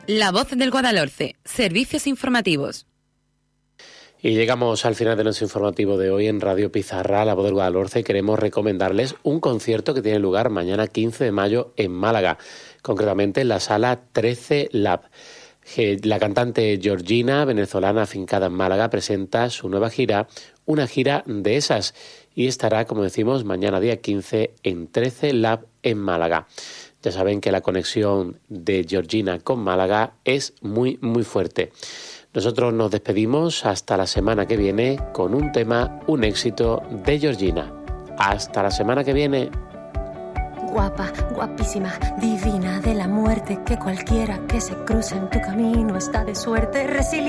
La Voz del Guadalhorce, servicios informativos. Y llegamos al final de nuestro informativo de hoy en Radio Pizarra, La Voz del Guadalhorce. Queremos recomendarles un concierto que tiene lugar mañana 15 de mayo en Málaga, concretamente en la Sala 13 Lab. La cantante Georgina, venezolana afincada en Málaga, presenta su nueva gira, una gira de esas, y estará, como decimos, mañana día 15 en 13 Lab en Málaga. Ya saben que la conexión de Georgina con Málaga es muy, muy fuerte. Nosotros nos despedimos hasta la semana que viene con un tema, un éxito de Georgina. Hasta la semana que viene. Guapa, guapísima, divina de la muerte, que cualquiera que se cruce en tu camino está de suerte, resiliente.